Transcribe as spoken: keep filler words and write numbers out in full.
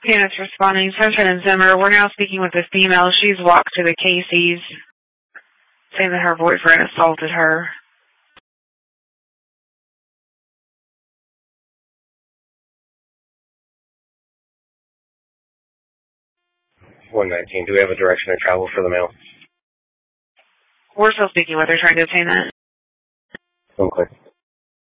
Yes, responding. Sergeant Zimmer, we're now speaking with a female. She's walked to the Casey's, saying that her boyfriend assaulted her. one nineteen, do we have a direction of travel for the male? We're still speaking with her, trying to obtain that. Okay.